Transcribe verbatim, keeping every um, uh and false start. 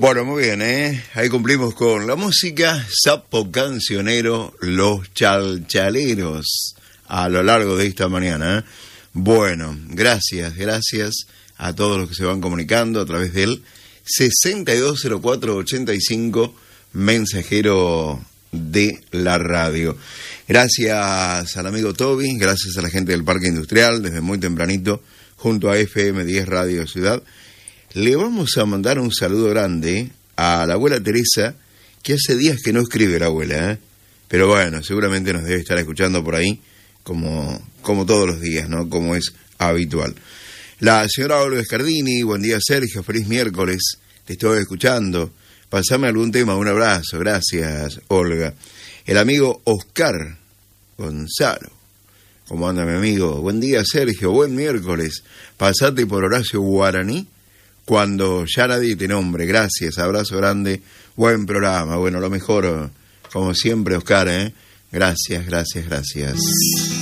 Bueno, muy bien, ¿eh? Ahí cumplimos con la música. Sapo Cancionero, Los Chalchaleros, a lo largo de esta mañana, ¿eh? Bueno, gracias, gracias a todos los que se van comunicando a través del sesenta y dos cero cuatro ochenta y cinco, mensajero de la radio. Gracias al amigo Toby, gracias a la gente del Parque Industrial, desde muy tempranito, junto a F M diez Radio Ciudad. Le vamos a mandar un saludo grande a la abuela Teresa, que hace días que no escribe la abuela, ¿eh? Pero bueno, seguramente nos debe estar escuchando por ahí, como, como todos los días, ¿no? Como es habitual. La señora Olga Scardini, buen día Sergio, feliz miércoles, te estoy escuchando. Pasame algún tema, un abrazo, gracias Olga. El amigo Oscar Gonzalo, ¿cómo anda mi amigo? Buen día Sergio, buen miércoles, pasate por Horacio Guaraní cuando ya nadie te nombre, gracias, abrazo grande, buen programa, bueno, lo mejor, como siempre Oscar, ¿eh? Gracias, gracias, gracias.